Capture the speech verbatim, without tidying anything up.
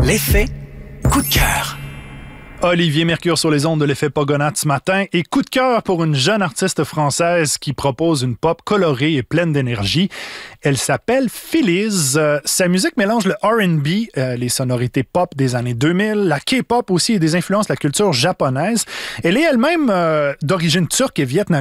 L'effet coup de cœur. Olivier Mercure sur les ondes de l'effet Pogonat ce matin et coup de cœur pour une jeune artiste française qui propose une pop colorée et pleine d'énergie. Elle s'appelle Phillies. Euh, sa musique mélange le R and B, euh, les sonorités pop des années deux mille, la K-pop aussi et des influences de la culture japonaise. Elle est elle-même euh, d'origine turque et vietnamienne.